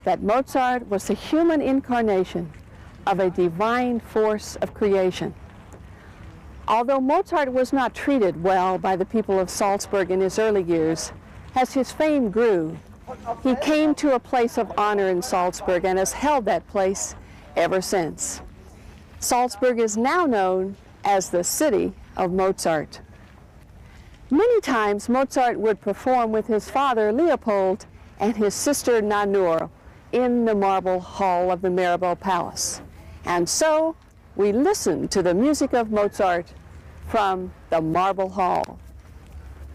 that Mozart was the human incarnation of a divine force of creation. Although Mozart was not treated well by the people of Salzburg in his early years, as his fame grew, he came to a place of honor in Salzburg and has held that place ever since. Salzburg is now known as the city of Mozart. Many times Mozart would perform with his father Leopold and his sister Nanur in the marble hall of the Mirabeau Palace. And so we listen to the music of Mozart from the Marble Hall.